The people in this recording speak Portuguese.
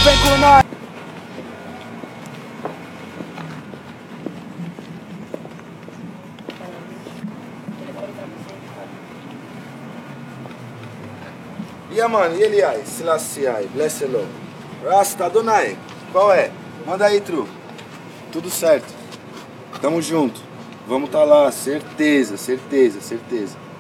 vem com nós. E mano, e ele aí? Selassie aí, bless you, Rasta Adonai, qual é? Manda aí, tru. Tudo certo. Tamo junto. Vamos tá lá, certeza, certeza, certeza.